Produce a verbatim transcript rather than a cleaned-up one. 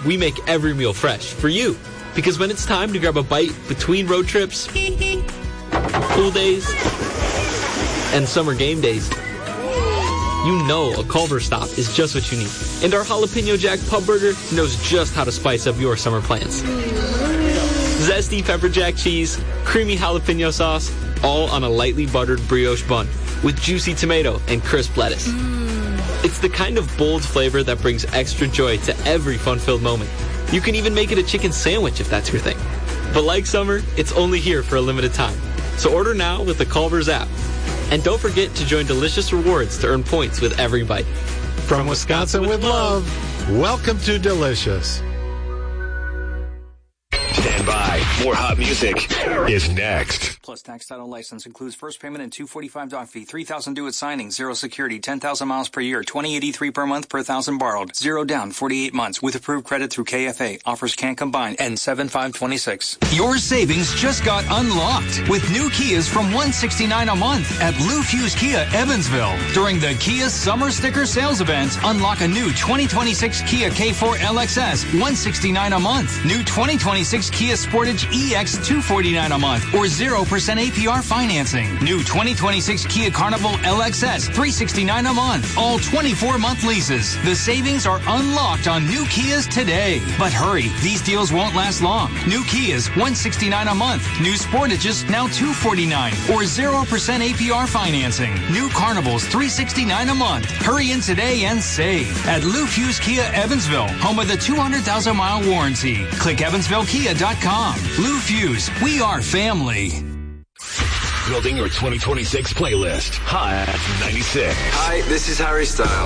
we make every meal fresh for you. Because when it's time to grab a bite between road trips, pool days, and summer game days, you know a Culver stop is just what you need. And our Jalapeno Jack Pub Burger knows just how to spice up your summer plans. Zesty pepper jack cheese, creamy jalapeno sauce, all on a lightly buttered brioche bun with juicy tomato and crisp lettuce. Mm. It's the kind of bold flavor that brings extra joy to every fun-filled moment. You can even make it a chicken sandwich if that's your thing. But like summer, it's only here for a limited time. So order now with the Culver's app. And don't forget to join Delicious Rewards to earn points with every bite. From Wisconsin with love, welcome to Delicious. Stand by. More hot music is next. Plus tax title license includes first payment and two forty-five doc fee, three thousand due at signing, zero security, ten thousand miles per year, twenty eighty-three per month per thousand borrowed, zero down, forty-eight months with approved credit through K F A. Offers can't combine. End seven five twenty-six. Your savings just got unlocked with new Kias from one hundred sixty-nine dollars a month at Blue Fuse Kia Evansville. During the Kia Summer Sticker Sales Event, unlock a new twenty twenty-six Kia K four L X S, one hundred sixty-nine dollars a month. New twenty twenty-six Kia Sportage E X, two hundred forty-nine dollars a month or zero percent A P R financing. New twenty twenty-six Kia Carnival L X S, three hundred sixty-nine dollars a month. All twenty-four month leases. The savings are unlocked on new Kias today. But hurry, these deals won't last long. New Kias, one hundred sixty-nine dollars a month. New Sportages, now two hundred forty-nine dollars or zero percent A P R financing. New Carnivals, three hundred sixty-nine dollars a month. Hurry in today and save. At Blue Fuse Kia Evansville, home of the two hundred thousand mile warranty. Click evansville kia dot com. Blue Fuse, we are family. Building your twenty twenty-six playlist. Hot ninety-six. Hi, this is Harry Styles.